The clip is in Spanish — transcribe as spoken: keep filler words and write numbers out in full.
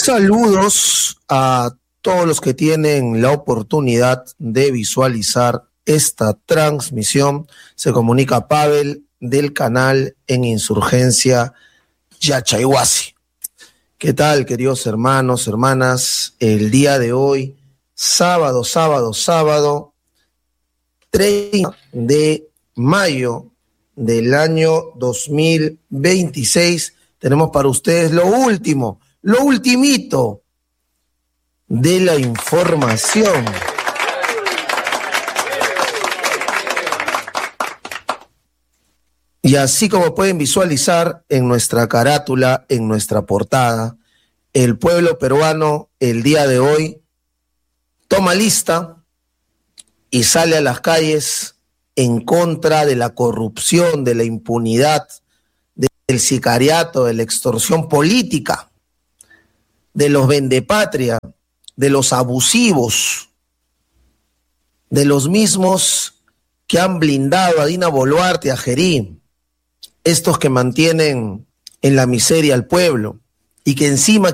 Saludos a todos los que tienen la oportunidad de visualizar esta transmisión. Se comunica Pavel del canal en Insurgencia Yachayhuasi. ¿Qué tal, queridos hermanos, hermanas? El día de hoy, sábado, sábado, sábado, treinta de mayo del año dos mil veintiséis, tenemos para ustedes lo último, lo ultimito de la información. Y así como pueden visualizar en nuestra carátula, en nuestra portada, el pueblo peruano el día de hoy toma lista y sale a las calles en contra de la corrupción, de la impunidad, del sicariato, de la extorsión política, de los vendepatria, de los abusivos, de los mismos que han blindado a Dina Boluarte, a Gerí, estos que mantienen en la miseria al pueblo y que encima